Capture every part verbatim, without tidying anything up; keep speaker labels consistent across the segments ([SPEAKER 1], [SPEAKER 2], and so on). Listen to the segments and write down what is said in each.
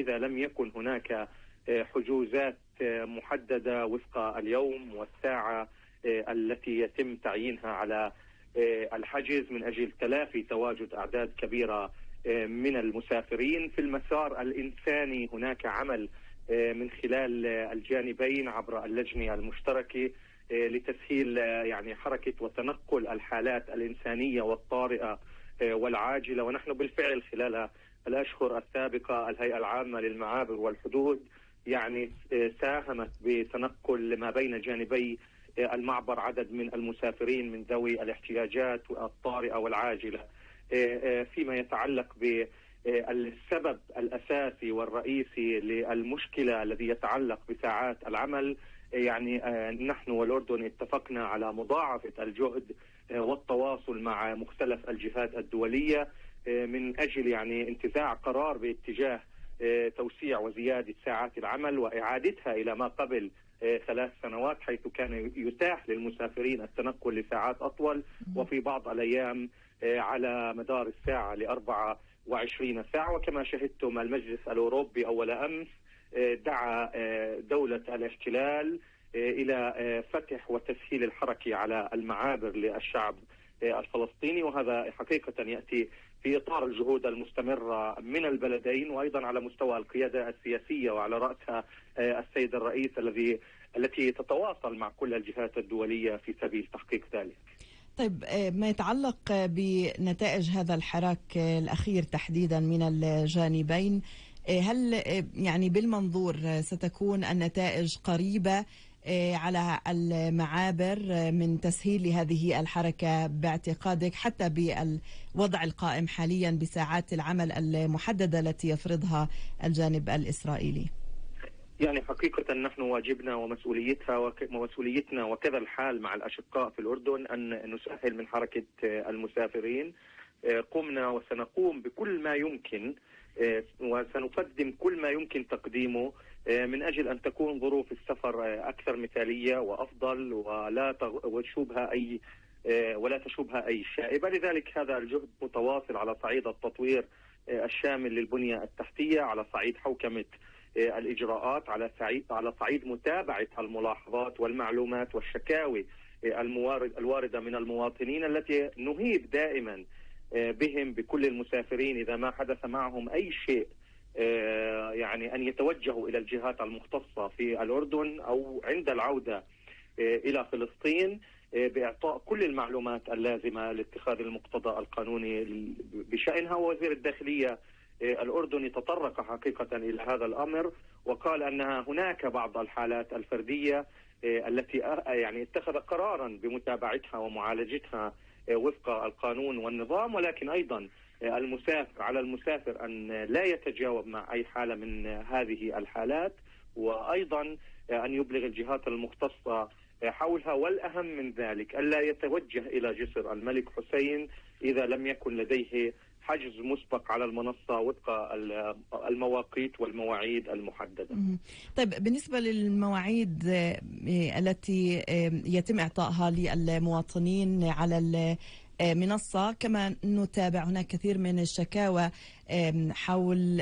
[SPEAKER 1] إذا لم يكن هناك حجوزات محددة وفق اليوم والساعة التي يتم تعيينها على الحجز من أجل تلافي تواجد أعداد كبيرة من المسافرين. في المسار الإنساني هناك عمل من خلال الجانبين عبر اللجنة المشتركة لتسهيل يعني حركة وتنقل الحالات الإنسانية والطارئة والعاجلة. ونحن بالفعل خلال الأشهر السابقة الهيئة العامة للمعابر والحدود يعني ساهمت بتنقل ما بين جانبي المعبر عدد من المسافرين من ذوي الاحتياجات الطارئة والعاجلة. فيما يتعلق بالسبب الأساسي والرئيسي للمشكلة الذي يتعلق بساعات العمل، يعني نحن والأردن اتفقنا على مضاعفة الجهد والتواصل مع مختلف الجهات الدولية من أجل يعني انتزاع قرار باتجاه توسيع وزيادة ساعات العمل وإعادتها إلى ما قبل ثلاث سنوات، حيث كان يتاح للمسافرين التنقل لساعات أطول وفي بعض الأيام على مدار الساعة لأربعة وعشرين ساعة. وكما شهدتم المجلس الأوروبي أول أمس دعا دولة الاحتلال إلى فتح وتسهيل الحركة على المعابر للشعب الفلسطيني، وهذا حقيقة يأتي في إطار الجهود المستمرة من البلدين وأيضا على مستوى القيادة السياسية وعلى رأسها السيد الرئيس الذي التي تتواصل مع كل الجهات الدولية في سبيل تحقيق ذلك.
[SPEAKER 2] طيب، ما يتعلق بنتائج هذا الحراك الأخير تحديدا من الجانبين، هل يعني بالمنظور ستكون النتائج قريبة على المعابر من تسهيل لهذه الحركة باعتقادك، حتى بالوضع القائم حاليا بساعات العمل المحددة التي يفرضها الجانب الإسرائيلي؟
[SPEAKER 1] يعني حقيقة نحن واجبنا ومسؤوليتها ومسؤوليتنا وكذا الحال مع الأشقاء في الأردن أن نسهل من حركة المسافرين. قمنا وسنقوم بكل ما يمكن وسنقدم كل ما يمكن تقديمه من أجل أن تكون ظروف السفر أكثر مثالية وأفضل ولا تشوبها أي ولا تشوبها أي شائبة. لذلك هذا الجهد متواصل على صعيد التطوير الشامل للبنية التحتية، على صعيد حوكمة الإجراءات، على صعيد على صعيد متابعة الملاحظات والمعلومات والشكاوي الموارد الواردة من المواطنين التي نهيب دائما بهم بكل المسافرين إذا ما حدث معهم أي شيء يعني أن يتوجهوا إلى الجهات المختصة في الأردن أو عند العودة إلى فلسطين بإعطاء كل المعلومات اللازمة لاتخاذ المقتضى القانوني بشأنها. ووزير الداخلية الأردني تطرق حقيقة إلى هذا الأمر وقال أن هناك بعض الحالات الفردية التي يعني اتخذ قرارا بمتابعتها ومعالجتها وفق القانون والنظام، ولكن أيضا المسافر على المسافر أن لا يتجاوب مع أي حالة من هذه الحالات، وأيضا أن يبلغ الجهات المختصة حولها، والأهم من ذلك ألا يتوجه إلى جسر الملك حسين إذا لم يكن لديه حجز مسبق على المنصة وفق المواقيت والمواعيد المحددة.
[SPEAKER 2] طيب، بالنسبة للمواعيد التي يتم إعطائها للمواطنين على المنصة، كما نتابع هناك كثير من الشكاوى حول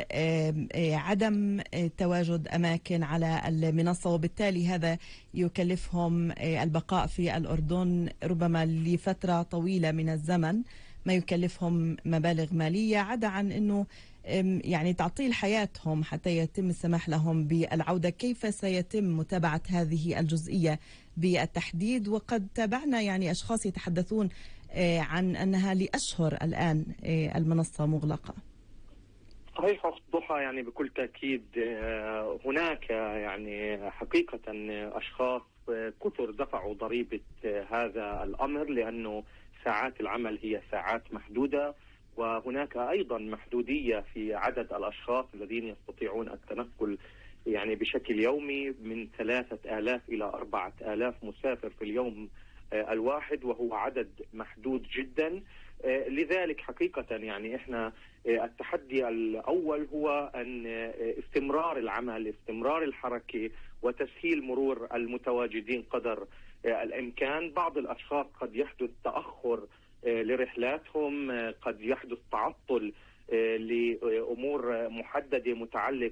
[SPEAKER 2] عدم تواجد أماكن على المنصة، وبالتالي هذا يكلفهم البقاء في الأردن ربما لفترة طويلة من الزمن، ما يكلفهم مبالغ مالية، عدا عن أنه يعني تعطيل حياتهم حتى يتم السماح لهم بالعودة. كيف سيتم متابعة هذه الجزئية بالتحديد؟ وقد تابعنا يعني أشخاص يتحدثون عن أنها لأشهر الآن المنصة مغلقة.
[SPEAKER 1] صحيح ضحى، يعني بكل تأكيد هناك يعني حقيقة أشخاص كثر دفعوا ضريبة هذا الأمر، لأنه ساعات العمل هي ساعات محدودة، وهناك أيضا محدودية في عدد الأشخاص الذين يستطيعون التنقل يعني بشكل يومي من ثلاثة آلاف إلى أربعة آلاف مسافر في اليوم الواحد، وهو عدد محدود جدا. لذلك حقيقة يعني إحنا التحدي الأول هو أن استمرار العمل، استمرار الحركة، وتسهيل مرور المتواجدين قدر الإمكان. بعض الأشخاص قد يحدث تأخر لرحلاتهم، قد يحدث تعطل لأمور محددة متعلق